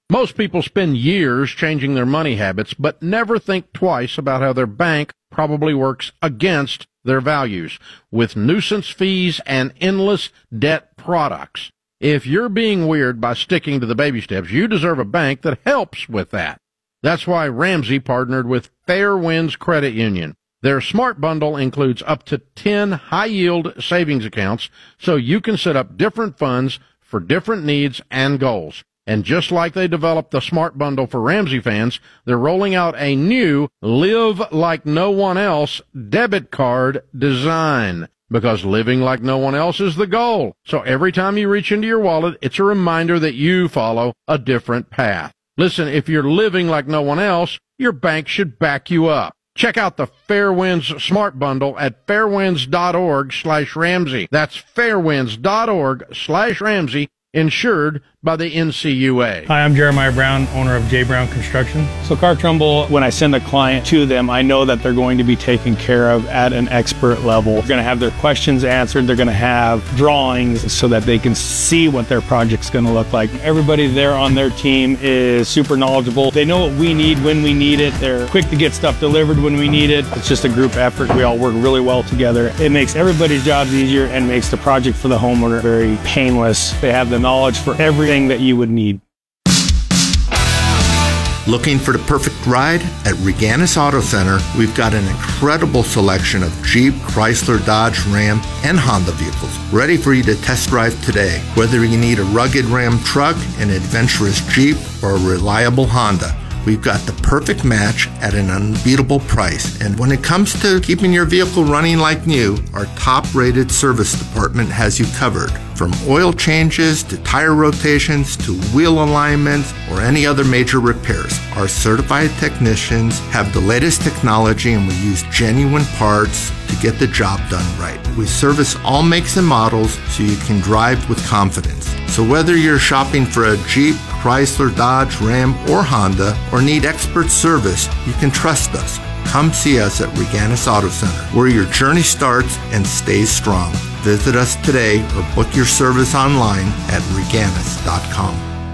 Most people spend years changing their money habits, but never think twice about how their bank probably works against their values, with nuisance fees and endless debt products. If you're being weird by sticking to the baby steps, you deserve a bank that helps with that. That's why Ramsey partnered with Fair Winds Credit Union. Their Smart Bundle includes up to 10 high-yield savings accounts, so you can set up different funds for different needs and goals. And just like they developed the Smart Bundle for Ramsey fans, they're rolling out a new Live Like No One Else debit card design. Because living like no one else is the goal. So every time you reach into your wallet, it's a reminder that you follow a different path. Listen, if you're living like no one else, your bank should back you up. Check out the Fairwinds Smart Bundle at fairwinds.org/Ramsey. That's fairwinds.org/Ramsey, insured by the NCUA. Hi, I'm Jeremiah Brown, owner of J. Brown Construction. So Car Trumbull, when I send a client to them, I know that they're going to be taken care of at an expert level. They're going to have their questions answered. They're going to have drawings so that they can see what their project's going to look like. Everybody there on their team is super knowledgeable. They know what we need when we need it. They're quick to get stuff delivered when we need it. It's just a group effort. We all work really well together. It makes everybody's jobs easier and makes the project for the homeowner very painless. They have the knowledge for everything that you would need. Looking for the perfect ride? At Reganis Auto Center, we've got an incredible selection of Jeep, Chrysler, Dodge, Ram, and Honda vehicles ready for you to test drive today. Whether you need a rugged Ram truck, an adventurous Jeep, or a reliable Honda, we've got the perfect match at an unbeatable price. And when it comes to keeping your vehicle running like new, our top-rated service department has you covered. From oil changes to tire rotations to wheel alignments or any other major repairs, our certified technicians have the latest technology and we use genuine parts to get the job done right. We service all makes and models so you can drive with confidence. So whether you're shopping for a Jeep, Chrysler, Dodge, Ram, or Honda, or need expert service, you can trust us. Come see us at Reganis Auto Center, where your journey starts and stays strong. Visit us today or book your service online at Reganis.com.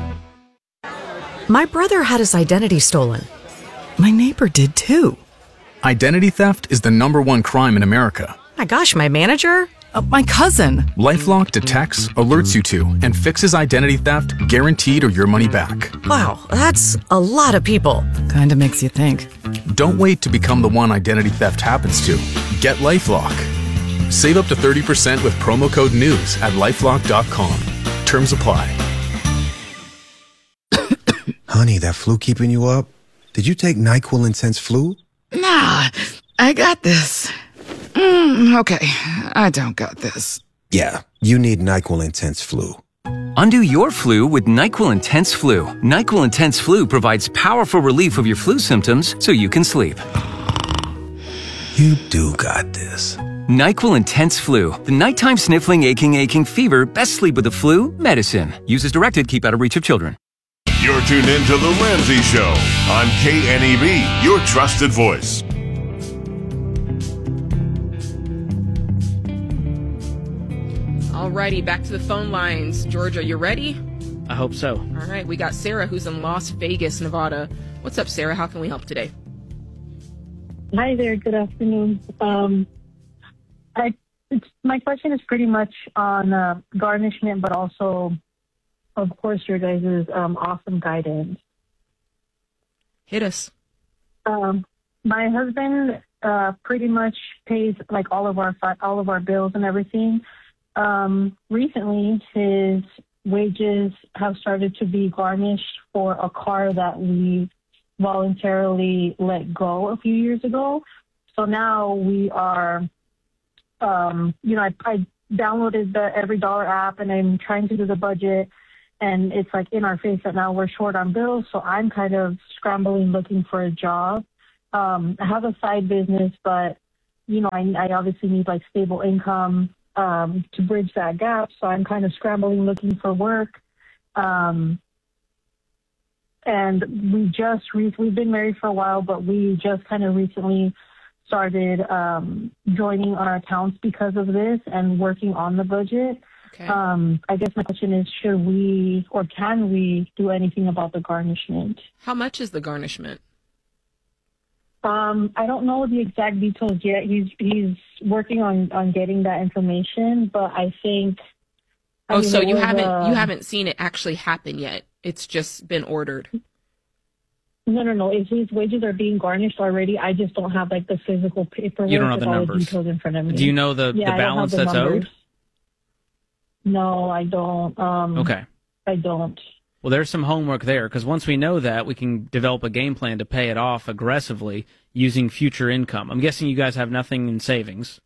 My brother had his identity stolen. My neighbor did too. Identity theft is the #1 crime in America. My gosh, my manager? My cousin. LifeLock detects, alerts you to, and fixes identity theft, guaranteed or your money back. Wow, that's a lot of people. Kinda makes you think. Don't wait to become the one identity theft happens to. Get LifeLock. Save up to 30% with promo code NEWS at LifeLock.com. Terms apply. Honey, that flu keeping you up? Did you take NyQuil Intense Flu? Nah, I got this. Okay, I don't got this. Yeah, you need NyQuil Intense Flu. Undo your flu with NyQuil Intense Flu. NyQuil Intense Flu provides powerful relief of your flu symptoms so you can sleep. You do got this. NyQuil Intense Flu. The nighttime sniffling, aching fever. Best sleep with the flu medicine. Use as directed. Keep out of reach of children. You're tuned in to The Ramsey Show on KNEB, your trusted voice. Alrighty, back to the phone lines. Georgia, you ready? I hope so. All right, we got Sarah, who's in Las Vegas, Nevada. What's up, Sarah? How can we help today? Hi there. Good afternoon. My question is pretty much on garnishment, but also, of course, your guys' awesome guidance. Hit us. My husband pretty much pays like all of our bills and everything. Recently, his wages have started to be garnished for a car that we voluntarily let go a few years ago. So now we are, I downloaded the Every Dollar app and I'm trying to do the budget, and it's like in our face that now we're short on bills. So I'm kind of scrambling looking for a job. I have a side business, but, I obviously need like stable income to bridge that gap. So I'm kind of scrambling looking for work. And we've been married for a while, but we just kind of recently started joining our accounts because of this and working on the budget. Okay. I guess my question is, should we or can we do anything about the garnishment? How much is the garnishment? I don't know the exact details yet. He's working on getting that information, but I think. So you haven't seen it actually happen yet. It's just been ordered. No. If his wages are being garnished already, I just don't have like the physical paperwork. You don't have with the all numbers. The details in front of me. Do you know the balance that's owed? No, I don't. Okay. I don't. Well, there's some homework there, because once we know that, we can develop a game plan to pay it off aggressively using future income. I'm guessing you guys have nothing in savings.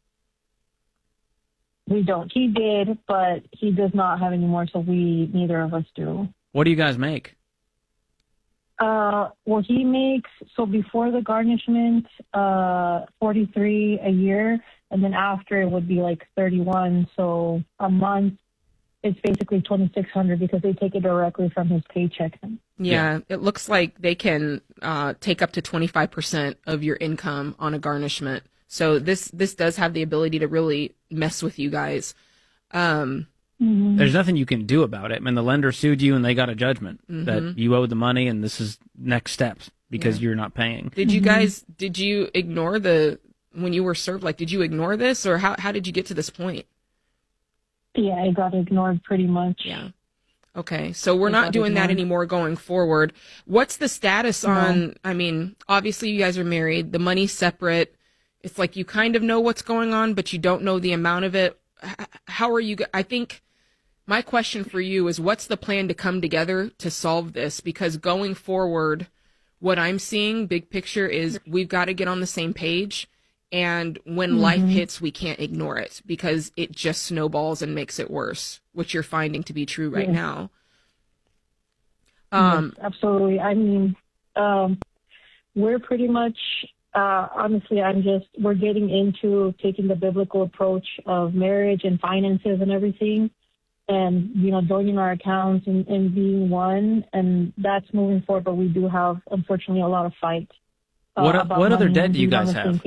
We don't. He did, but he does not have any more, so neither of us do. What do you guys make? Well, he makes, so before the garnishment, $43 a year, and then after it would be like $31. So a month, it's basically $2,600 because they take it directly from his paycheck. Yeah, it looks like they can take up to 25% of your income on a garnishment. So this does have the ability to really mess with you guys. There's nothing you can do about it. I mean, the lender sued you and they got a judgment that you owed the money and this is next steps because you're not paying. Did you ignore when you were served, like, did you ignore this, or how did you get to this point? Yeah, I got ignored pretty much. Yeah. Okay, so we're not doing that anymore going forward. What's the status on, I mean, obviously you guys are married, the money's separate. It's like you kind of know what's going on, but you don't know the amount of it. How are you, I think my question for you is, what's the plan to come together to solve this? Because going forward, what I'm seeing, big picture, is we've got to get on the same page. And when life hits, we can't ignore it because it just snowballs and makes it worse, which you're finding to be true right now. Yes, absolutely. I mean, we're pretty much, honestly, we're getting into taking the biblical approach of marriage and finances and everything, and, joining our accounts and being one, and that's moving forward, but we do have, unfortunately, a lot of fight. What other debt do you guys have?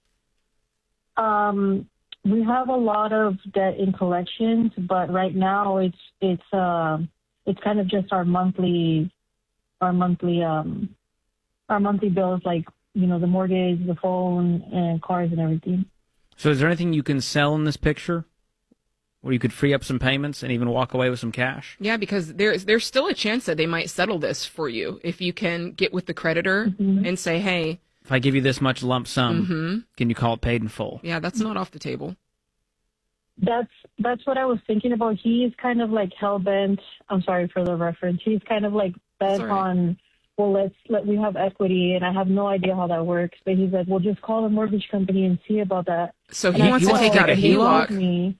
We have a lot of debt in collections, but right now it's kind of just our monthly bills, like, the mortgage, the phone, and cars and everything. So is there anything you can sell in this picture where you could free up some payments and even walk away with some cash? Yeah, because there's still a chance that they might settle this for you if you can get with the creditor and say, hey, if I give you this much lump sum, can you call it paid in full? Yeah, that's not off the table. That's what I was thinking about. He's kind of like hell-bent. I'm sorry for the reference. He's kind of like bent on, well, we have equity, and I have no idea how that works. But he's like, well, just call the mortgage company and see about that. So he wants to take out a HELOC?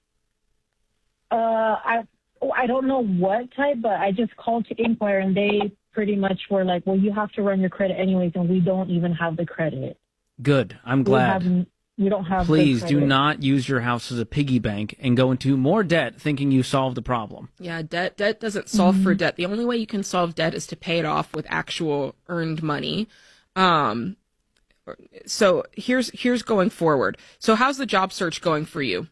I don't know what type, but I just called to inquire, and they pretty much were like, well, you have to run your credit anyways, and we don't even have the credit. Good. I'm glad. We don't have Please the do credit. not use your house as a piggy bank and go into more debt thinking you solved the problem. Yeah, debt doesn't solve for debt. The only way you can solve debt is to pay it off with actual earned money. So here's going forward. So how's the job search going for you?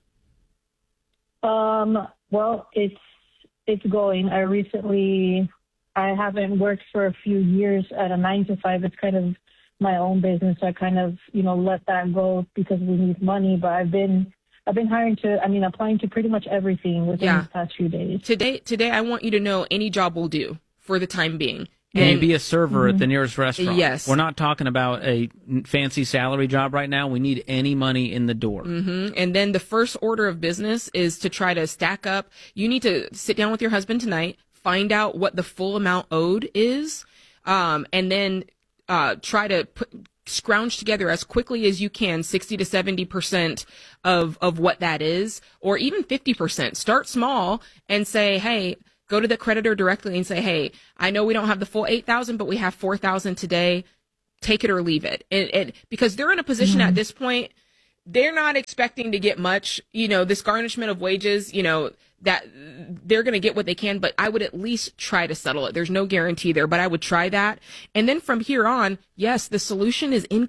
Well, it's going. I haven't worked for a few years at a 9-to-5. It's kind of my own business. I kind of, let that go because we need money. But I've been applying to pretty much everything within the past few days. Today, I want you to know any job will do for the time being. Can you be a server at the nearest restaurant? Yes. We're not talking about a fancy salary job right now. We need any money in the door. And then the first order of business is to try to stack up. You need to sit down with your husband tonight, find out what the full amount owed is, and then try to scrounge together as quickly as you can 60 to 70% of what that is, or even 50%. Start small and say, hey, go to the creditor directly and say, hey, I know we don't have the full $8,000, but we have $4,000 today. Take it or leave it. And because they're in a position at this point, they're not expecting to get much, this garnishment of wages, that they're going to get what they can, but I would at least try to settle it. There's no guarantee there, but I would try that. And then from here on, yes, the solution is income.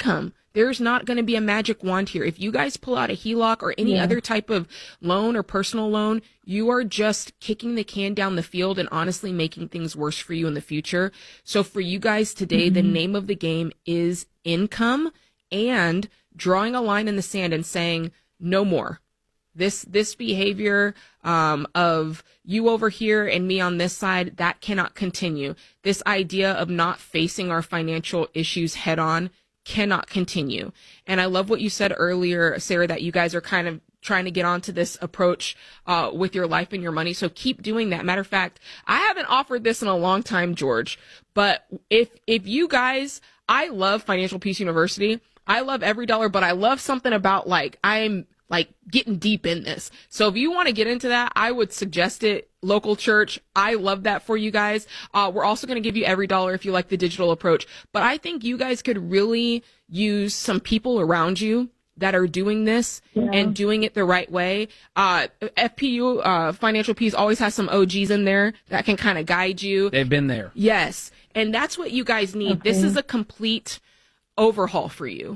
There's not going to be a magic wand here. If you guys pull out a HELOC or any other type of loan or personal loan, you are just kicking the can down the field and honestly making things worse for you in the future. So for you guys today, the name of the game is income and drawing a line in the sand and saying no more. This behavior of you over here and me on this side, that cannot continue. This idea of not facing our financial issues head on cannot continue. And I love what you said earlier, Sarah, that you guys are kind of trying to get onto this approach with your life and your money. So keep doing that. Matter of fact, I haven't offered this in a long time, George, but if you guys, I love Financial Peace University. I love every dollar, but I love something about I'm getting deep in this. So if you want to get into that, I would suggest it. Local church. I love that for you guys. We're also going to give you every dollar if you like the digital approach, but I think you guys could really use some people around you that are doing this and doing it the right way. FPU, Financial Peace, always has some OGs in there that can kind of guide you. They've been there. Yes. And that's what you guys need. Okay. This is a complete overhaul for you.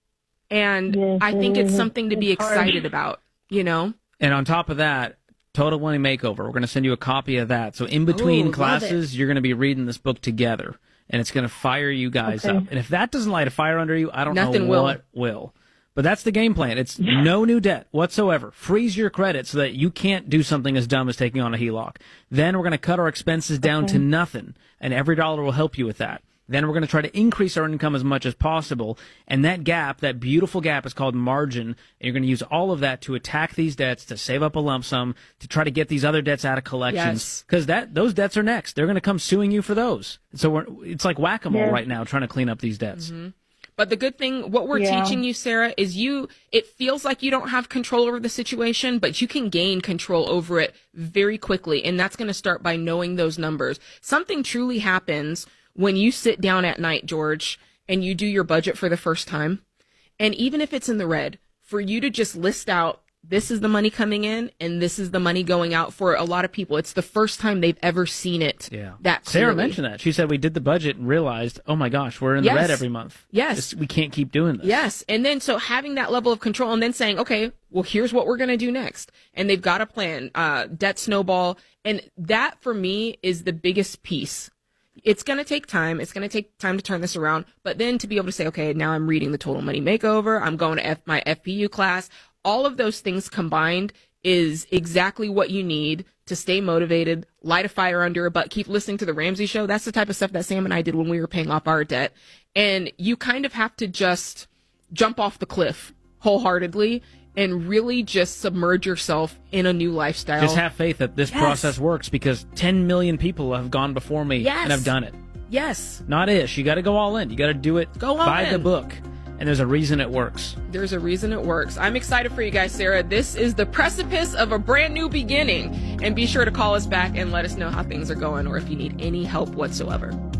And I think it's something to be excited about, you know? And on top of that, Total Money Makeover. We're going to send you a copy of that. So in between classes, you're going to be reading this book together, and it's going to fire you guys up. And if that doesn't light a fire under you, I don't know what will. But that's the game plan. It's no new debt whatsoever. Freeze your credit so that you can't do something as dumb as taking on a HELOC. Then we're going to cut our expenses down to nothing, and every dollar will help you with that. Then we're going to try to increase our income as much as possible. And that gap, that beautiful gap, is called margin. And you're going to use all of that to attack these debts, to save up a lump sum, to try to get these other debts out of collections. Because those debts are next. They're going to come suing you for those. So it's like whack-a-mole right now, trying to clean up these debts. Mm-hmm. But the good thing, what we're teaching you, Sarah, is it feels like you don't have control over the situation, but you can gain control over it very quickly. And that's going to start by knowing those numbers. Something truly happens when you sit down at night, George, and you do your budget for the first time. And even if it's in the red, for you to just list out, this is the money coming in and this is the money going out. For a lot of people, it's the first time they've ever seen it. That clearly. Sarah mentioned that. She said we did the budget and realized, oh my gosh, we're in the red every month. We can't keep doing this. Yes. And then so having that level of control and then saying, okay, well, here's what we're going to do next. And they've got a plan, debt snowball. And that for me is the biggest piece. It's going to take time. It's going to take time to turn this around. But then to be able to say, okay, now I'm reading the Total Money Makeover. I'm going to my FPU class. All of those things combined is exactly what you need to stay motivated, light a fire under your butt, keep listening to the Ramsey Show. That's the type of stuff that Sam and I did when we were paying off our debt. And you kind of have to just jump off the cliff wholeheartedly and really just submerge yourself in a new lifestyle. Just have faith that this process works, because 10 million people have gone before me and have done it. Yes. Not ish. You got to go all in. You got to do it by the book. And there's a reason it works. There's a reason it works. I'm excited for you guys, Sarah. This is the precipice of a brand new beginning. And be sure to call us back and let us know how things are going or if you need any help whatsoever.